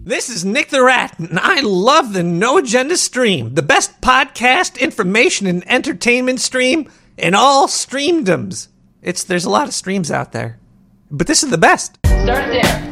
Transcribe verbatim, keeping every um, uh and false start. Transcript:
This is Nick the Rat, and I love the No Agenda stream, the best podcast, information, and entertainment stream in all streamdoms. It's there's a lot of streams out there, but this is the best. Start there.